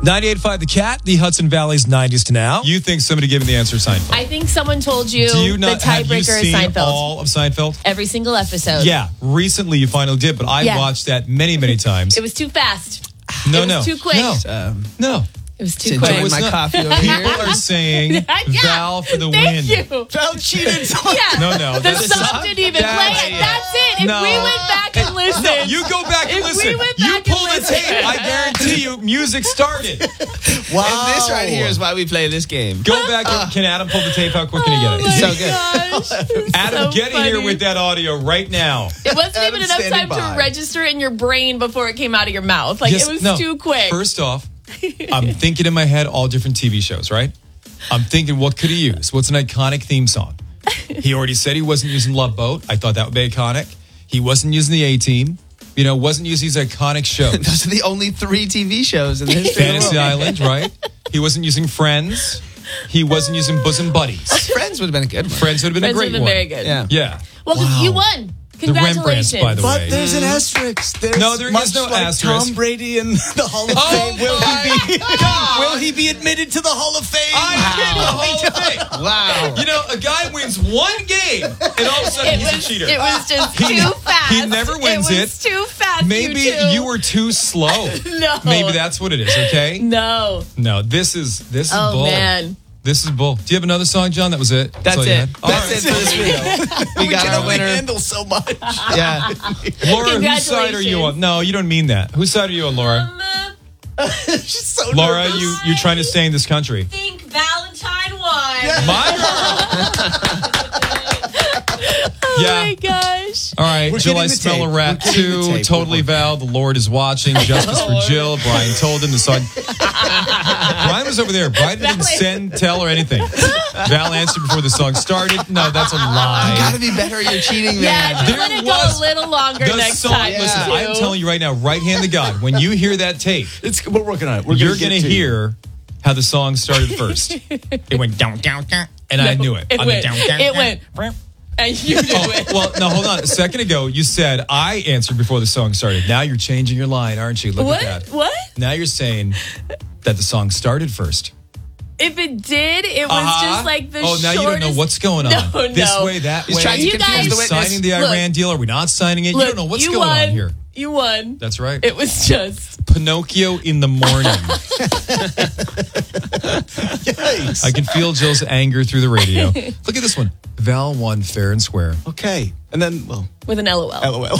98.5 The Cat, the Hudson Valley's 90s to now. You think somebody gave me the answer, Seinfeld? I think someone told you, Do you not the tiebreaker have you is seen Seinfeld. all of Seinfeld? Every single episode. Yeah, recently you finally did, but I watched that many, many times. It was too fast. No, it was too quick. No. It was too Just quick. enjoying my coffee over here. People are saying Val for the Thank win. you. Val cheated. Yeah. No. The song didn't even play it. That's it. If we went back and listened. No, you go back and If listen. we went You back pull and the tape. listened. I guarantee you, music started. Wow. And this right here is why we play this game. Go back. Can Adam pull the tape? How quick can he get it? Oh So good. gosh. Adam, So get in here funny. with that audio right now. It wasn't even Adam's enough standing time by. to register in your brain before it came out of your mouth. Like, Yes, it was no. too quick. First off, I'm thinking in my head all different TV shows, right? I'm thinking, what could he use? What's an iconic theme song? He already said he wasn't using Love Boat. I thought that would be iconic. He wasn't using the A-Team. You know, wasn't using these iconic shows. Those are the only 3 TV shows in the history Fantasy of the world. Island, right? He wasn't using Friends. He wasn't using Bosom Buddies. Friends would have been a good one. Friends would have been Friends a great would have been one. very good. Yeah. Yeah. Well, Wow. you won. The Rembrandts, Congratulations. by the way. But there's an asterisk. There's No, there is much no like asterisk. Tom Brady in the Hall of Oh Fame. my Will he be admitted to the Hall of Fame? I'm in the Hall of Fame. Wow. You know, a guy wins one game, and all of a sudden he's a cheater. It was just too fast. he never wins it. was too fast. Maybe you were too slow. No. Maybe that's what it is, okay? No. No, this is Oh, bull. man. This is bull. Do you have another song, John? That was it? That's all you it. had? All That's right. it for this week. We got can our only winner. handle so much. Yeah. Laura, whose side are you on? Congratulations. No, you don't mean that. Whose side are you on, Laura? She's so Laura, nervous. you're trying to stay in this country. think Valentine won. My girl. Oh Yeah. my gosh. All right, We're Jill, I getting the smell tape. a rat We're getting the too. tape. Totally Val, the Lord is watching. Justice for Jill. Brian told him the song. Brian was over there. Brian didn't send, tell, or anything. Val answered before the song started. No, that's a lie. Gotta be better at your cheating, Yeah, man. just There let it go was a little longer The next song, time. listen, too. I'm telling you right now, right hand to God, when you hear that tape, We're working on it. We're you're going going to hear how the song started first. It went down, down, down, and I knew it. It On the went. down, down, It down. went. And you knew it. Well, no, hold on. A second ago, you said I answered before the song started. Now you're changing your line, aren't you? Look What? at that. What? Now you're saying that the song started first. If it did, it was just like the Oh, now you don't know shortest- what's going on. No, This no. way, that He's way. trying to You confuse guys- the Are we witness. signing the Look. Iran deal? Are we not signing it? You don't know what's going won. on here. You won. That's right. It was just. Pinocchio in the morning. I can feel Jill's anger through the radio. Look at this one. Val won fair and square. Okay. And then, well, With an LOL. LOL.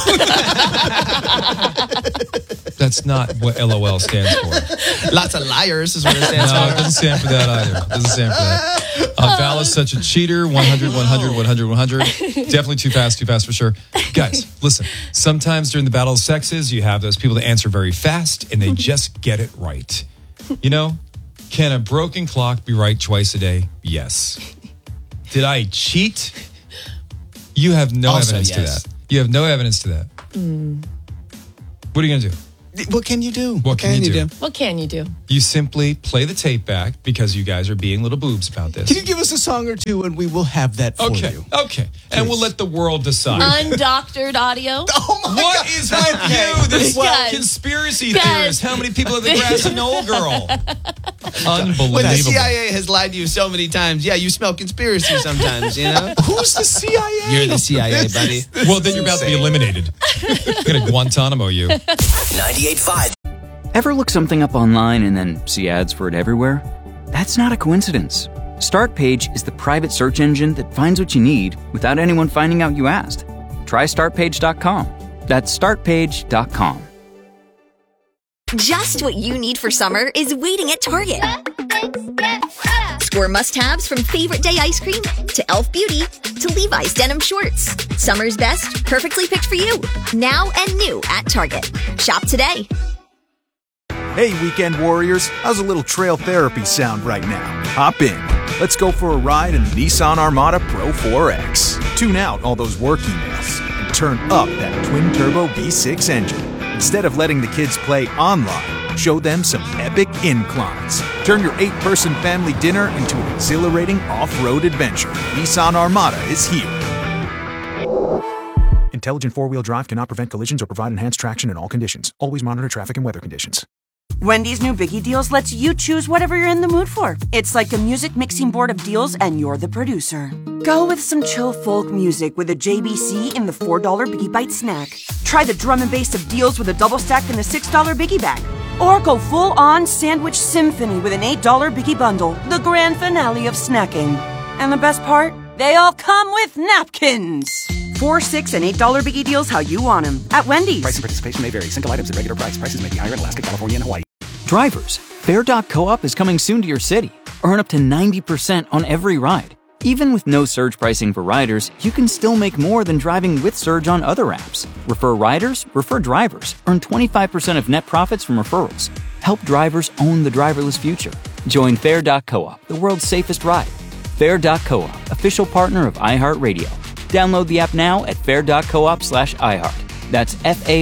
That's not what LOL stands for. Lots of liars is what it stands No, it for. doesn't stand for that either. It doesn't stand for that. Val is such a cheater. 100, 100, 100, 100. Definitely too fast for sure. Guys, listen. Sometimes during the battle of sexes, you have those people that answer very fast and they just get it right. You know, can a broken clock be right twice a day? Yes. Did I cheat? You have no Also, evidence yes. to that. You have no evidence to that. What are you going to do? What can you do? What can you do? What can you do? You simply play the tape back because you guys are being little boobs about this. Can you give us a song or two and we will have that for Okay, you? okay. And we'll let the world decide. Undoctored audio. Oh my What is with you? This Guys. conspiracy Guys. theorist. How many people have the grassy knoll girl? Unbelievable. When the CIA has lied to you so many times, yeah, you smell conspiracy sometimes, you know? Who's the CIA? You're the CIA, buddy. Well, then you're about to be eliminated. I'm going to Guantanamo you. 98.5. Ever look something up online and then see ads for it everywhere? That's not a coincidence. Startpage is the private search engine that finds what you need without anyone finding out you asked. Try startpage.com. That's startpage.com. Just what you need for summer is waiting at Target. Score must-haves from Favorite Day ice cream to Elf Beauty to Levi's denim shorts. Summer's best, perfectly picked for you. Now and new at Target. Shop today. Hey, weekend warriors, how's a little trail therapy sound right now? Hop in. Let's go for a ride in the Nissan Armada Pro 4X. Tune out all those work emails and turn up that twin-turbo V6 engine. Instead of letting the kids play online, show them some epic inclines. Turn your 8-person family dinner into an exhilarating off-road adventure. Nissan Armada is here. Intelligent four-wheel drive cannot prevent collisions or provide enhanced traction in all conditions. Always monitor traffic and weather conditions. Wendy's new Biggie Deals lets you choose whatever you're in the mood for. It's like a music mixing board of deals, and you're the producer. Go with some chill folk music with a JBC in the $4 Biggie Bite snack. Try the drum and bass of deals with a double stack in the $6 Biggie Bag. Or go full-on sandwich symphony with an $8 Biggie Bundle, the grand finale of snacking. And the best part? They all come with napkins. $4, $6, and $8 Biggie Deals how you want them at Wendy's. Price and participation may vary. Single items at regular price. Prices may be higher in Alaska, California, and Hawaii. Drivers, Fare.coop is coming soon to your city. Earn up to 90% on every ride. Even with no surge pricing for riders, you can still make more than driving with surge on other apps. Refer riders, refer drivers. Earn 25% of net profits from referrals. Help drivers own the driverless future. Join Fare.coop, the world's safest ride. Fare.coop, official partner of iHeartRadio. Download the app now at fare.coop/iHeart. That's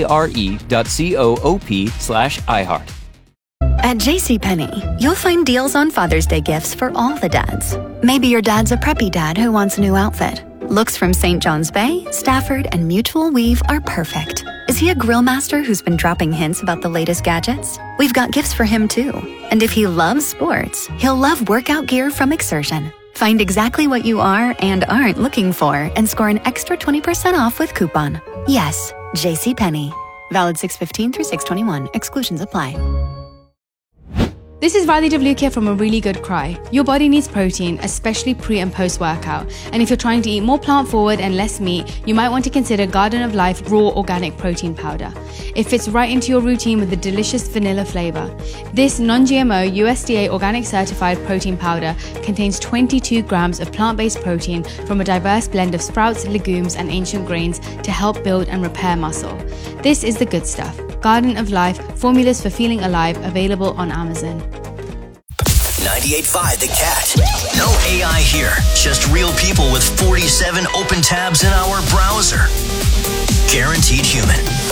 FARE.coop/iHeart. At JCPenney, you'll find deals on Father's Day gifts for all the dads. Maybe your dad's a preppy dad who wants a new outfit. Looks from St. John's Bay, Stafford, and Mutual Weave are perfect. Is he a grill master who's been dropping hints about the latest gadgets? We've got gifts for him too. And if he loves sports, he'll love workout gear from Exertion. Find exactly what you are and aren't looking for and score an extra 20% off with coupon. Yes, JCPenney. Valid 6/15 through 6/21. Exclusions apply. This is Radhi Devlukia from A Really Good Cry. Your body needs protein, especially pre and post workout. And if you're trying to eat more plant forward and less meat, you might want to consider Garden of Life Raw Organic Protein Powder. It fits right into your routine with a delicious vanilla flavor. This non-GMO USDA organic certified protein powder contains 22 grams of plant-based protein from a diverse blend of sprouts, legumes, and ancient grains to help build and repair muscle. This is the good stuff. Garden of Life, formulas for feeling alive, available on Amazon. 98.5 The Cat. No AI here, just real people with 47 open tabs in our browser. Guaranteed human.